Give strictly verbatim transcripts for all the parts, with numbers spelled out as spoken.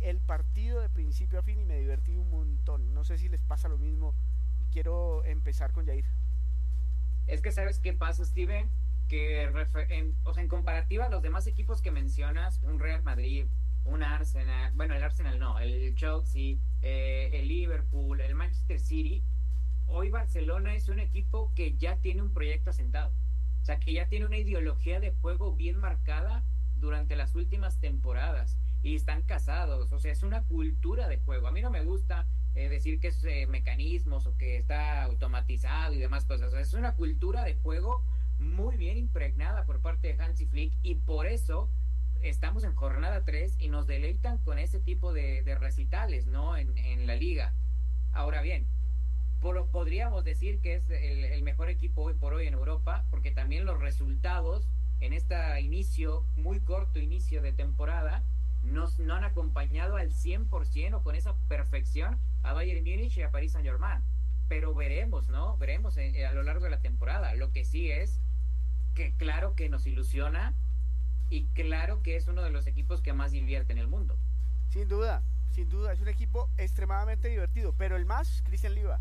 el partido de principio a fin y me divertí un montón. No sé si les pasa lo mismo. Quiero empezar con Jair. Es que ¿sabes qué pasa, Steven? Que en, o sea, en comparativa a los demás equipos que mencionas, un Real Madrid, un Arsenal, bueno, el Arsenal no, el Chelsea, eh, el Liverpool, el Manchester City, hoy Barcelona es un equipo que ya tiene un proyecto asentado. O sea, que ya tiene una ideología de juego bien marcada durante las últimas temporadas y están casados. O sea, es una cultura de juego. A mí no me gusta eh, decir que es eh, mecanismos o que está automatizado y demás cosas. O sea, es una cultura de juego muy bien impregnada por parte de Hansi Flick y por eso estamos en jornada tres y nos deleitan con ese tipo de, de recitales, ¿no? En, en la liga. Ahora bien, por, podríamos decir que es el, el mejor equipo hoy por hoy en Europa, porque también los resultados en este inicio, muy corto inicio de temporada, nos, no han acompañado al cien por ciento o con esa perfección a Bayern Múnich y a Paris Saint-Germain. Pero veremos, ¿no? Veremos en, a lo largo de la temporada. Lo que sí es que claro que nos ilusiona y claro que es uno de los equipos que más divierte en el mundo. Sin duda, sin duda, es un equipo extremadamente divertido, pero el más, Cristian Liva.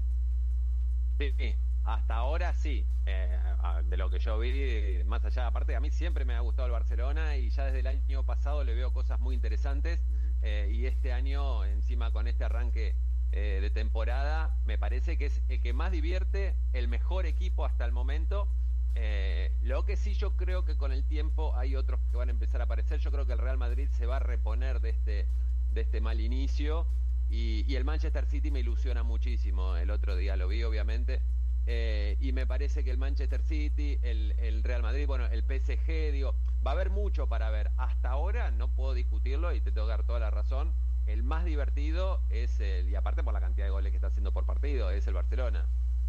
Sí, sí, hasta ahora sí, eh, de lo que yo vi, más allá, aparte a mí siempre me ha gustado el Barcelona y ya desde el año pasado le veo cosas muy interesantes, uh-huh. eh, y este año encima con este arranque eh, de temporada me parece que es el que más divierte, el mejor equipo hasta el momento. Eh, lo que sí yo creo que con el tiempo hay otros que van a empezar a aparecer. Yo creo que el Real Madrid se va a reponer de este, de este mal inicio y, y el Manchester City me ilusiona muchísimo. El otro día lo vi obviamente, eh, y me parece que el Manchester City, el, el Real Madrid, bueno, el P S G, digo, va a haber mucho para ver. Hasta ahora no puedo discutirlo y te tengo que dar toda la razón. El más divertido es el, y aparte por la cantidad de goles que está haciendo por partido, es el Barcelona.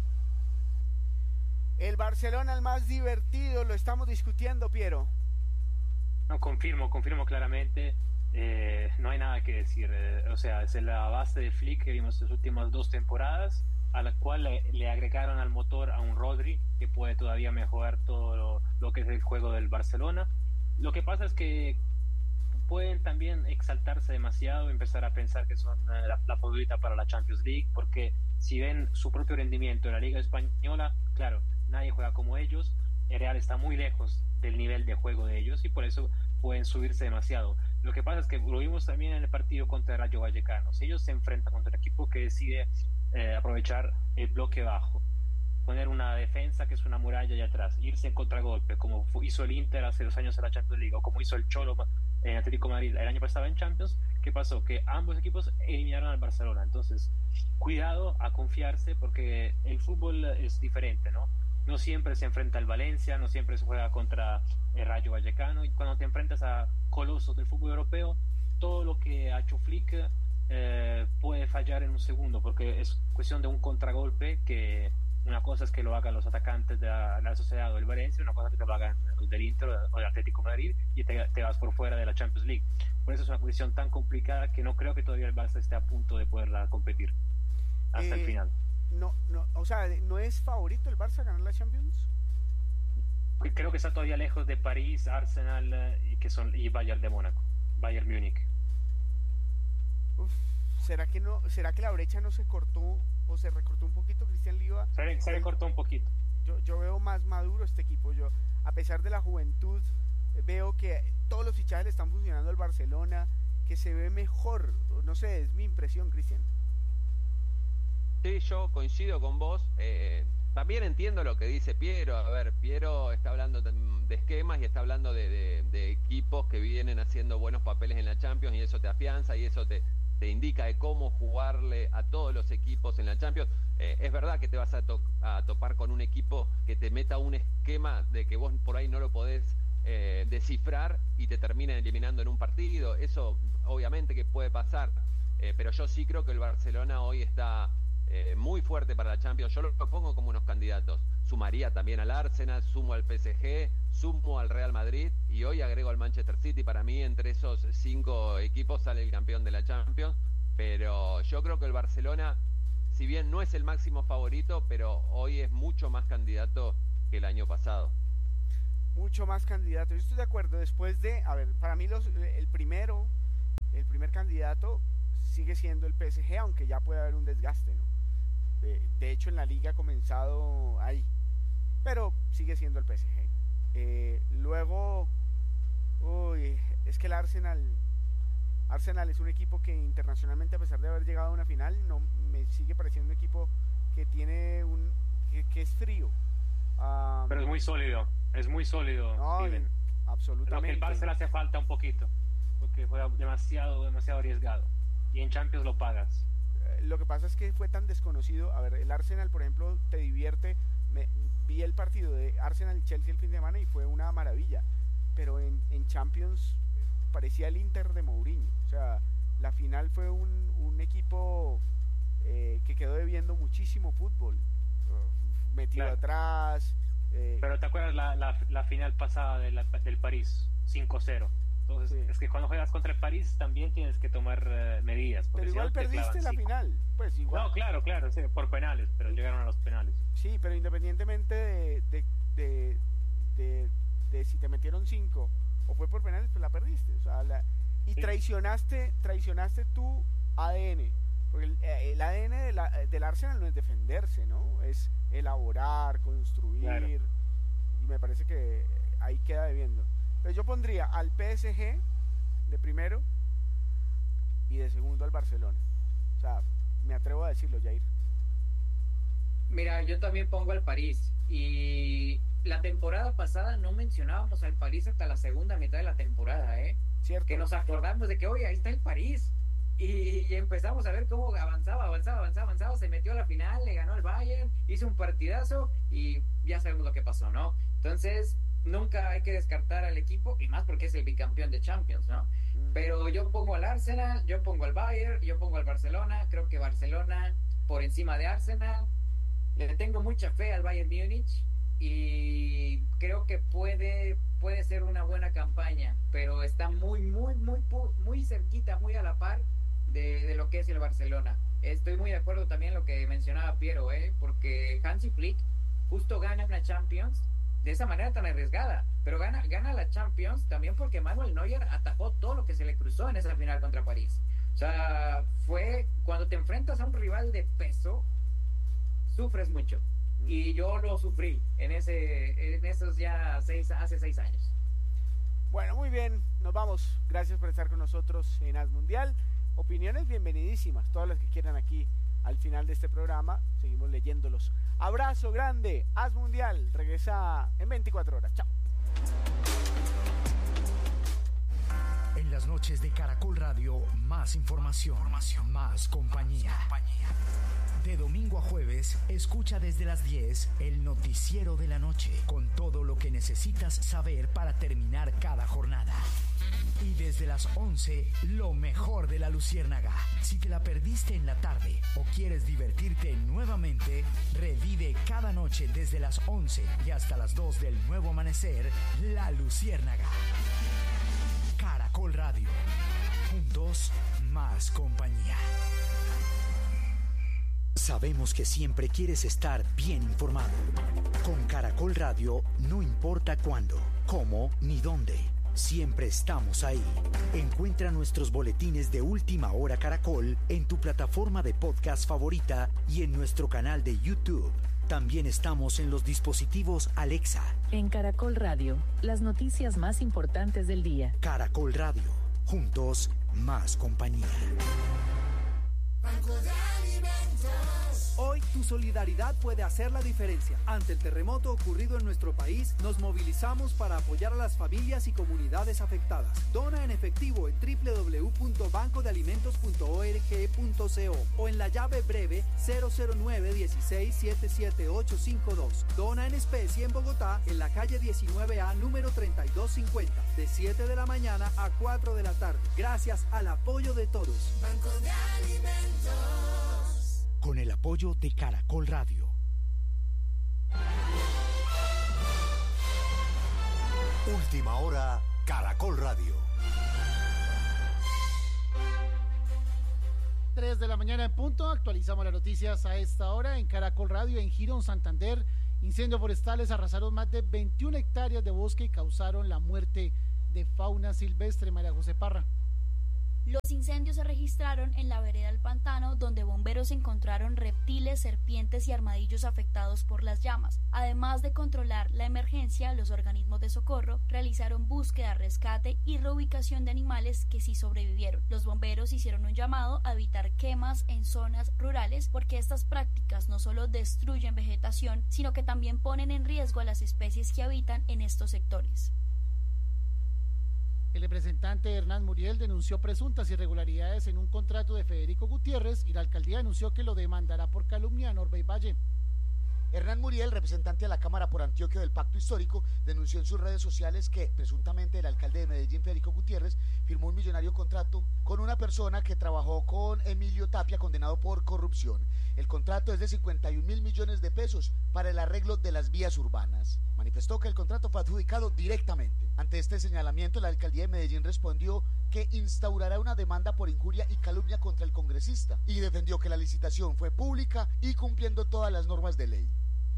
El Barcelona el más divertido, lo estamos discutiendo, Piero. No, confirmo, confirmo claramente, eh, no hay nada que decir, eh, o sea, es la base de Flick que vimos las últimas dos temporadas, a la cual le, le agregaron al motor a un Rodri, que puede todavía mejorar todo lo, lo que es el juego del Barcelona. Lo que pasa es que pueden también exaltarse demasiado, empezar a pensar que son eh, la, la favorita para la Champions League, porque si ven su propio rendimiento en la Liga Española, claro, nadie juega como ellos, el Real está muy lejos del nivel de juego de ellos y por eso pueden subirse demasiado. Lo que pasa es que lo vimos también en el partido contra el Rayo Vallecano. Si ellos se enfrentan contra un equipo que decide eh, aprovechar el bloque bajo, poner una defensa que es una muralla allá atrás, irse en contragolpe, como hizo el Inter hace dos años en la Champions League, o como hizo el Cholo en Atlético de Madrid el año pasado en Champions, ¿qué pasó? Que ambos equipos eliminaron al Barcelona. Entonces, cuidado a confiarse, porque el fútbol es diferente, ¿no? No siempre se enfrenta al Valencia, no siempre se juega contra el Rayo Vallecano, y cuando te enfrentas a colosos del fútbol europeo, todo lo que ha hecho Flick eh, puede fallar en un segundo, porque es cuestión de un contragolpe que una cosa es que lo hagan los atacantes de la, la Sociedad o el Valencia, una cosa es que lo hagan los del Inter o del Atlético de Madrid y te, te vas por fuera de la Champions League. Por eso es una cuestión tan complicada que no creo que todavía el Barça esté a punto de poderla competir hasta eh, el final. No, no, o sea, ¿no es favorito el Barça a ganar la Champions? Creo que está todavía lejos de París, Arsenal y, que son, y Bayern de Mónaco, Bayern Múnich. Uf, ¿será que no, será que la brecha no se cortó o se recortó un poquito, Cristian Liva? Se, se recortó un poquito. Yo, yo veo más maduro este equipo. Yo, a pesar de la juventud, veo que todos los fichajes le están funcionando al Barcelona, que se ve mejor. No sé, es mi impresión, Cristian. Sí, yo coincido con vos. Eh, también entiendo lo que dice Piero. A ver, Piero está hablando de, de esquemas y está hablando de, de, de equipos que vienen haciendo buenos papeles en la Champions y eso te afianza y eso te, te indica de cómo jugarle a todos los equipos en la Champions. Eh, es verdad que te vas a, to a topar con un equipo que te meta un esquema de que vos por ahí no lo podés eh, descifrar y te termina eliminando en un partido. Eso obviamente que puede pasar, eh, pero yo sí creo que el Barcelona hoy está Eh, muy fuerte para la Champions. Yo lo pongo como unos candidatos. Sumaría también al Arsenal, sumo al P S G, sumo al Real Madrid y hoy agrego al Manchester City. Para mí, entre esos cinco equipos sale el campeón de la Champions. Pero yo creo que el Barcelona, si bien no es el máximo favorito, pero hoy es mucho más candidato que el año pasado. Mucho más candidato. Yo estoy de acuerdo. Después de, a ver, para mí los, el primero, el primer candidato candidato sigue siendo el P S G, aunque ya puede haber un desgaste, ¿no? De, de hecho, en la liga ha comenzado ahí, pero sigue siendo el P S G. Eh, luego, uy, es que el Arsenal, Arsenal es un equipo que internacionalmente, a pesar de haber llegado a una final, no me sigue pareciendo un equipo que tiene un que, que es frío. Um, pero es muy sólido, es muy sólido. No, Steven. Absolutamente. Lo que el Barça le hace falta un poquito, porque fue demasiado, demasiado arriesgado. Y en Champions lo pagas. Lo que pasa es que fue tan desconocido. A ver, el Arsenal, por ejemplo, te divierte. Me, vi el partido de Arsenal y Chelsea el fin de semana y fue una maravilla. Pero en, en Champions parecía el Inter de Mourinho. O sea, la final fue un, un equipo eh, que quedó debiendo muchísimo fútbol. Uh, metido claro. atrás. Eh, Pero ¿te acuerdas la, la, la final pasada de la, del París? cinco cero. Entonces, sí. es que cuando juegas contra el París también tienes que tomar uh, medidas. Pero igual si no perdiste la final. Pues igual. No, claro, claro, sí, por penales, pero sí. llegaron a los penales. Sí, pero independientemente de, de, de, de, de si te metieron cinco o fue por penales, pues la perdiste. O sea, la, y sí. traicionaste, traicionaste tu A D N. Porque el, el A D N de la, del Arsenal no es defenderse, ¿no? Es elaborar, construir. Claro. Y me parece que ahí queda debiendo. Pero yo pondría al P S G de primero y de segundo al Barcelona. O sea, me atrevo a decirlo, Jair. Mira, yo también pongo al París. Y la temporada pasada no mencionábamos al París hasta la segunda mitad de la temporada, ¿eh? Cierto. Que nos acordamos de que, oye, ahí está el París. Y, y empezamos a ver cómo avanzaba, avanzaba, avanzaba, avanzaba. Se metió a la final, le ganó el Bayern, hizo un partidazo y ya sabemos lo que pasó, ¿no? Entonces, nunca hay que descartar al equipo, y más porque es el bicampeón de Champions, ¿no? Mm. Pero yo pongo al Arsenal, yo pongo al Bayern, yo pongo al Barcelona. Creo que Barcelona por encima de Arsenal. Le tengo mucha fe al Bayern Múnich y creo que puede puede ser una buena campaña, pero está muy, muy, muy, muy cerquita, muy a la par de, de lo que es el Barcelona. Estoy muy de acuerdo también en lo que mencionaba Piero, ¿eh? Porque Hansi Flick justo gana una Champions de esa manera tan arriesgada, pero gana, gana la Champions también porque Manuel Neuer atajó todo lo que se le cruzó en esa final contra París. O sea, fue cuando te enfrentas a un rival de peso, sufres mucho. Y yo lo sufrí en ese en esos ya seis, hace seis años. Bueno, muy bien, nos vamos. Gracias por estar con nosotros en As Mundial. Opiniones bienvenidísimas, todas las que quieran aquí al final de este programa. Seguimos leyéndolos. Abrazo grande, As Mundial. Regresa en veinticuatro horas. Chao. En las noches de Caracol Radio, más información, información más compañía. Más compañía. De domingo a jueves, escucha desde las diez el noticiero de la noche, con todo lo que necesitas saber para terminar cada jornada. Y desde las once, lo mejor de la Luciérnaga. Si te la perdiste en la tarde o quieres divertirte nuevamente, revive cada noche desde las once y hasta las dos del nuevo amanecer, La Luciérnaga. Caracol Radio. Juntos, más compañía. Sabemos que siempre quieres estar bien informado. Con Caracol Radio, no importa cuándo, cómo ni dónde, siempre estamos ahí. Encuentra nuestros boletines de Última Hora Caracol en tu plataforma de podcast favorita y en nuestro canal de YouTube. También estamos en los dispositivos Alexa. En Caracol Radio, las noticias más importantes del día. Caracol Radio, juntos, más compañía. Banco de Alimentos. Hoy tu solidaridad puede hacer la diferencia. Ante el terremoto ocurrido en nuestro país, nos movilizamos para apoyar a las familias y comunidades afectadas. Dona en efectivo en doble u doble u doble u punto banco de alimentos punto org punto co o en la llave breve cero cero nueve dieciséis setenta y siete ochocientos cincuenta y dos. Dona en especie en Bogotá, en la calle diecinueve A, número treinta y dos cincuenta, de siete de la mañana a cuatro de la tarde. Gracias al apoyo de todos. Banco de Alimentos. Con el apoyo de Caracol Radio. Última hora, Caracol Radio. tres de la mañana en punto, actualizamos las noticias a esta hora en Caracol Radio. En Girón, Santander, incendios forestales arrasaron más de veintiuna hectáreas de bosque y causaron la muerte de fauna silvestre. María José Parra. Los incendios se registraron en la vereda del Pantano, donde bomberos encontraron reptiles, serpientes y armadillos afectados por las llamas. Además de controlar la emergencia, los organismos de socorro realizaron búsqueda, rescate y reubicación de animales que sí sobrevivieron. Los bomberos hicieron un llamado a evitar quemas en zonas rurales porque estas prácticas no solo destruyen vegetación, sino que también ponen en riesgo a las especies que habitan en estos sectores. El representante Hernán Muriel denunció presuntas irregularidades en un contrato de Federico Gutiérrez y la alcaldía anunció que lo demandará por calumnia a Norbey Valle. Hernán Muriel, representante de la Cámara por Antioquia del Pacto Histórico, denunció en sus redes sociales que presuntamente el alcalde de Medellín, Federico Gutiérrez, firmó un millonario contrato con una persona que trabajó con Emilio Tapia, condenado por corrupción. El contrato es de cincuenta y un mil millones de pesos para el arreglo de las vías urbanas. Manifestó que el contrato fue adjudicado directamente. Ante este señalamiento, la alcaldía de Medellín respondió que instaurará una demanda por injuria y calumnia contra el congresista y defendió que la licitación fue pública y cumpliendo todas las normas de ley.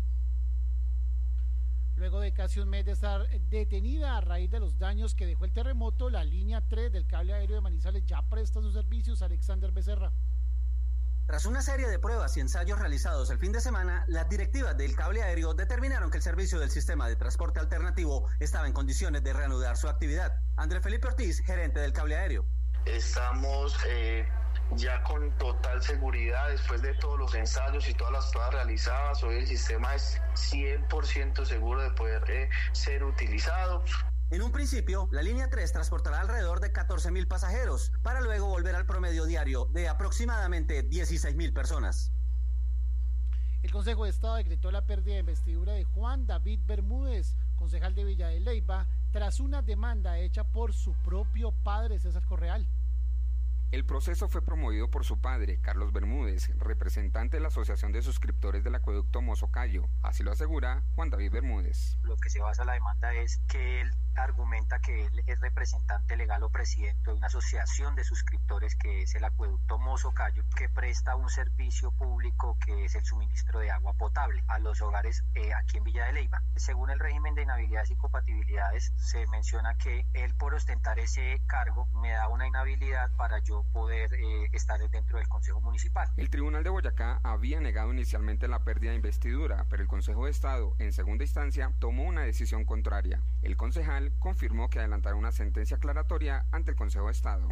Luego de casi un mes de estar detenida a raíz de los daños que dejó el terremoto, la línea tres del cable aéreo de Manizales ya presta sus servicios. Alexander Becerra. Tras una serie de pruebas y ensayos realizados el fin de semana, las directivas del cable aéreo determinaron que el servicio del sistema de transporte alternativo estaba en condiciones de reanudar su actividad. Andrés Felipe Ortiz, gerente del cable aéreo. Estamos eh, ya con total seguridad, después de todos los ensayos y todas las pruebas realizadas, hoy el sistema es cien por ciento seguro de poder eh, ser utilizado. En un principio, la línea tres transportará alrededor de catorce mil pasajeros, para luego volver al promedio diario de aproximadamente dieciséis mil personas. El Consejo de Estado decretó la pérdida de investidura de Juan David Bermúdez, concejal de Villa de Leyva, tras una demanda hecha por su propio padre, César Correal. El proceso fue promovido por su padre, Carlos Bermúdez, representante de la Asociación de Suscriptores del Acueducto Mozocayo. Así lo asegura Juan David Bermúdez. Lo que se basa la demanda es que él argumenta que él es representante legal o presidente de una asociación de suscriptores que es el Acueducto Mozocayo, que presta un servicio público que es el suministro de agua potable a los hogares eh, aquí en Villa de Leyva. Según el régimen de inhabilidades y incompatibilidades, se menciona que él, por ostentar ese cargo, me da una inhabilidad para yo poder eh, estar dentro del Consejo Municipal. El Tribunal de Boyacá había negado inicialmente la pérdida de investidura, pero el Consejo de Estado, en segunda instancia, tomó una decisión contraria. El concejal confirmó que adelantará una sentencia aclaratoria ante el Consejo de Estado.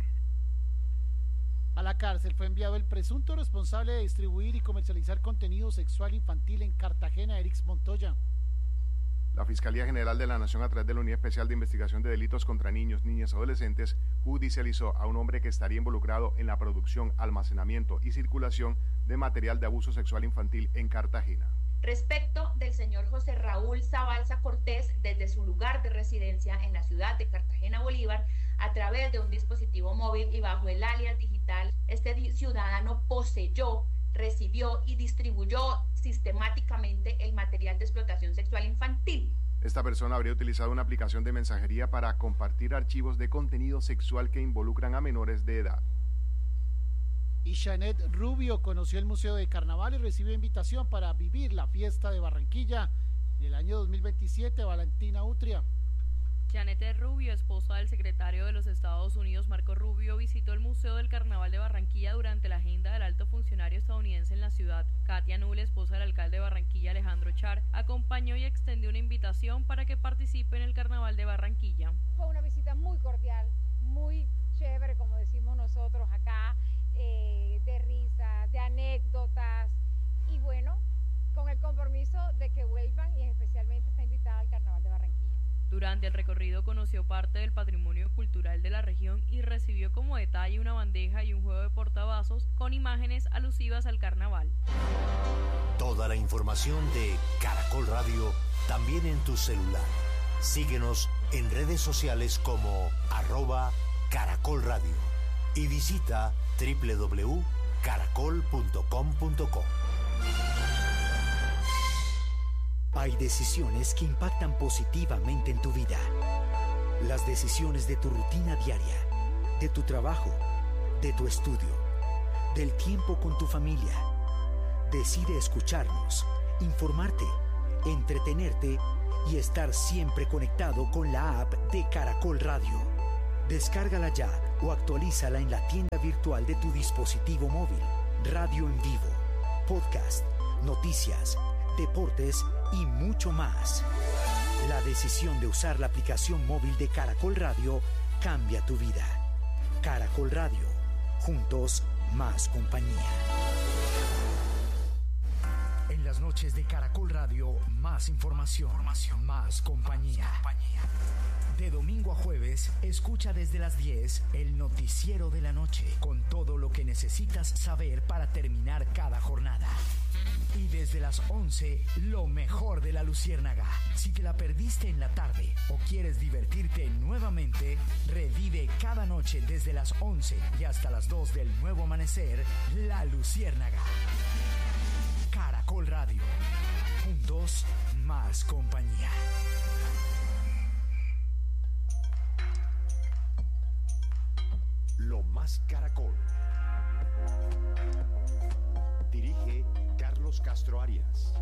A la cárcel fue enviado el presunto responsable de distribuir y comercializar contenido sexual infantil en Cartagena, Erix Montoya. La Fiscalía General de la Nación, a través de la Unidad Especial de Investigación de Delitos contra Niños, Niñas y Adolescentes, judicializó a un hombre que estaría involucrado en la producción, almacenamiento y circulación de material de abuso sexual infantil en Cartagena. Respecto del señor José Raúl Zabalza Cortés, desde su lugar de residencia en la ciudad de Cartagena, Bolívar, a través de un dispositivo móvil y bajo el alias digital, este ciudadano poseyó, recibió y distribuyó sistemáticamente el material de explotación sexual infantil. Esta persona habría utilizado una aplicación de mensajería para compartir archivos de contenido sexual que involucran a menores de edad. Y Janet Rubio conoció el Museo de Carnaval y recibió invitación para vivir la fiesta de Barranquilla en el año dos mil veintisiete. Valentina Utria. Janet Rubio, esposa del secretario de los Estados Unidos Marco Rubio, visitó el Museo del Carnaval de Barranquilla durante la agenda del alto funcionario estadounidense en la ciudad. Katia Null, esposa del alcalde de Barranquilla Alejandro Char, acompañó y extendió una invitación para que participe en el Carnaval de Barranquilla. Fue una visita muy cordial, muy chévere, como decimos nosotros acá, eh, de risa, de anécdotas, y bueno, con el compromiso de que vuelvan, y especialmente está invitada al Carnaval de Barranquilla. Durante el recorrido conoció parte del patrimonio cultural de la región y recibió como detalle una bandeja y un juego de portavasos con imágenes alusivas al carnaval. Toda la información de Caracol Radio también en tu celular. Síguenos en redes sociales como arroba Caracol Radio y visita doble u doble u doble u punto caracol punto com punto co. Hay decisiones que impactan positivamente en tu vida. Las decisiones de tu rutina diaria, de tu trabajo, de tu estudio, del tiempo con tu familia. Decide escucharnos, informarte, entretenerte y estar siempre conectado con la app de Caracol Radio. Descárgala ya o actualízala en la tienda virtual de tu dispositivo móvil. Radio en vivo, podcast, noticias, deportes y mucho más. La decisión de usar la aplicación móvil de Caracol Radio cambia tu vida. Caracol Radio, juntos más compañía. En las noches de Caracol Radio, más información, más compañía. De domingo a jueves, escucha desde las diez el noticiero de la noche, con todo lo que necesitas saber para terminar cada jornada. Y desde las once, lo mejor de la Luciérnaga. Si te la perdiste en la tarde o quieres divertirte nuevamente, revive cada noche desde las once y hasta las dos del nuevo amanecer, La Luciérnaga. Caracol Radio. Juntos, más compañía. Lo Más Caracol. Dirige Carlos Castro Arias.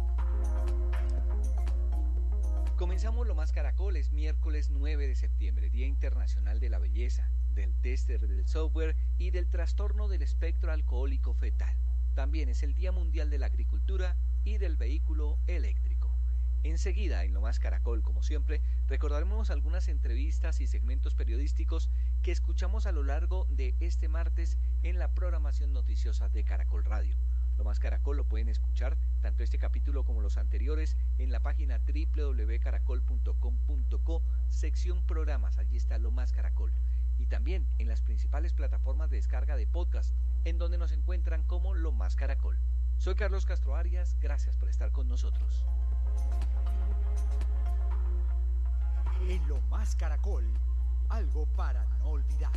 Comenzamos Lo Más Caracol, es miércoles nueve de septiembre, Día Internacional de la Belleza, del Tester del Software y del Trastorno del Espectro Alcohólico Fetal. También es el Día Mundial de la Agricultura y del Vehículo Eléctrico. Enseguida, en Lo Más Caracol, como siempre, recordaremos algunas entrevistas y segmentos periodísticos que escuchamos a lo largo de este martes en la programación noticiosa de Caracol Radio. Lo Más Caracol lo pueden escuchar, tanto este capítulo como los anteriores, en la página doble u doble u doble u punto caracol punto com punto co, sección programas, allí está Lo Más Caracol. Y también en las principales plataformas de descarga de podcast, en donde nos encuentran como Lo Más Caracol. Soy Carlos Castro Arias, gracias por estar con nosotros. En Lo Más Caracol, algo para no olvidar.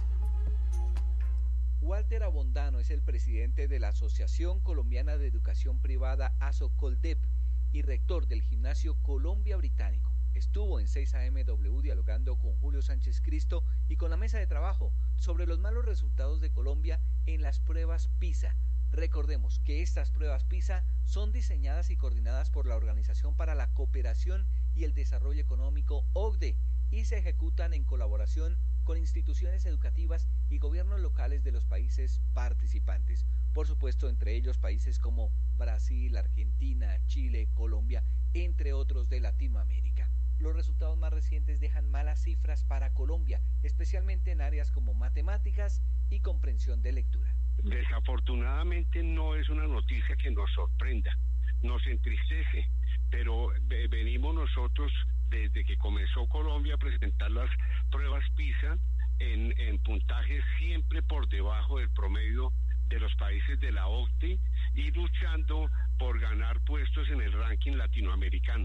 Walter Abondano es el presidente de la Asociación Colombiana de Educación Privada ASOCOLDEP y rector del Gimnasio Colombia Británico. Estuvo en seis A M W dialogando con Julio Sánchez Cristo y con la mesa de trabajo sobre los malos resultados de Colombia en las pruebas PISA. Recordemos que estas pruebas PISA son diseñadas y coordinadas por la Organización para la Cooperación y el Desarrollo Económico, O C D E, y se ejecutan en colaboración con instituciones educativas y gobiernos locales de los países participantes. Por supuesto, entre ellos países como Brasil, Argentina, Chile, Colombia, entre otros de Latinoamérica. Los resultados más recientes dejan malas cifras para Colombia, especialmente en áreas como matemáticas y comprensión de lectura. Desafortunadamente no es una noticia que nos sorprenda, nos entristece, pero venimos nosotros desde que comenzó Colombia a presentar las pruebas PISA en, en puntajes siempre por debajo del promedio de los países de la O C D E y luchando por ganar puestos en el ranking latinoamericano.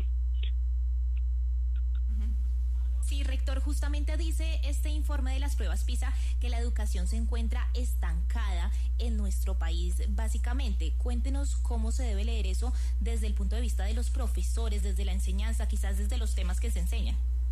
Sí, rector, justamente dice este informe de las pruebas PISA que la educación se encuentra estancada en nuestro país. Básicamente, cuéntenos cómo se debe leer eso desde el punto de vista de los profesores, desde la enseñanza, quizás desde los temas que se enseñan.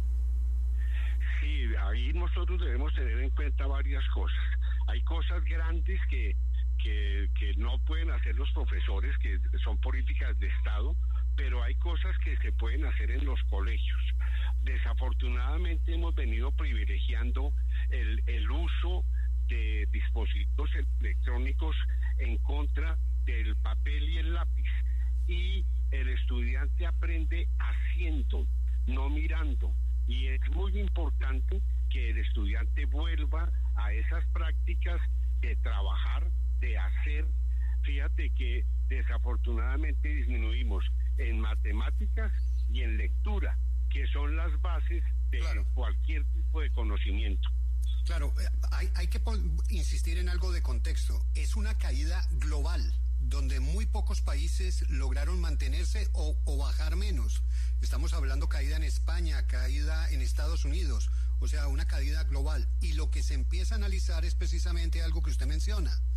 Sí, ahí nosotros debemos tener en cuenta varias cosas. Hay cosas grandes que, que, que no pueden hacer los profesores, que son políticas de Estado, pero hay cosas que se pueden hacer en los colegios. Desafortunadamente hemos venido privilegiando el, el uso de dispositivos electrónicos en contra del papel y el lápiz. Y el estudiante aprende haciendo, no mirando. Y es muy importante que el estudiante vuelva a esas prácticas de trabajar, de hacer. Fíjate que desafortunadamente disminuimos en matemáticas y en lectura, que son las bases de claro. cualquier tipo de conocimiento. Claro, hay, hay que insistir en algo de contexto. Es una caída global, donde muy pocos países lograron mantenerse o, o bajar menos. Estamos hablando caída en España, caída en Estados Unidos, o sea, una caída global. Y lo que se empieza a analizar es precisamente algo que usted menciona.